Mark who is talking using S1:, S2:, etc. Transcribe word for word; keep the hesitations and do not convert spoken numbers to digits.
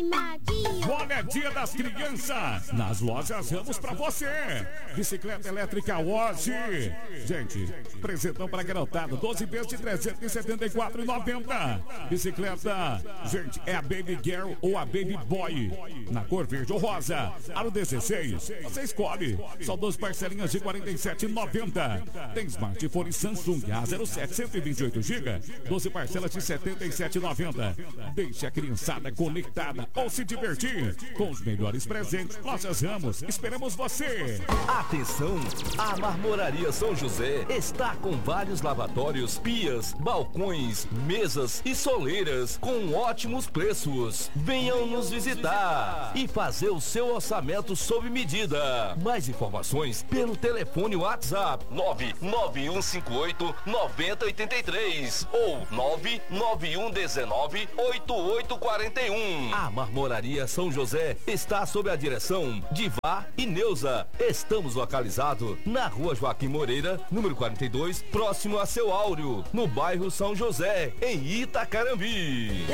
S1: Olha, é dia das crianças. Nas lojas Ramos pra você. Bicicleta elétrica hoje. Gente, presentão para garotada. doze vezes de trezentos e setenta e quatro reais e noventa centavos. Bicicleta, gente, é a Baby Girl ou a Baby Boy. Na cor verde ou rosa. Aro dezesseis. Você escolhe. Só duas parcelinhas de quarenta e sete reais e noventa centavos. Tem smartphone Samsung A zero sete, cento e vinte e oito gigas. doze parcelas de setenta e sete reais e noventa centavos. Deixe a criançada conectada ou se divertir com os melhores presentes. Lojas Ramos, esperamos você.
S2: Atenção, a Marmoraria São José está com vários lavatórios, pias, balcões, mesas e soleiras com ótimos preços. Venham nos visitar e fazer o seu orçamento sob medida. Mais informações pelo telefone WhatsApp nove nove um cinco oito nove zero oito três ou nove nove um um nove oito oito quatro um. A Marmoraria São José está sob a direção de Vá e Neuza. Estamos localizados na Rua Joaquim Moreira, número quarenta e dois, próximo a Seu Áureo, no bairro São José, em Itacarambi.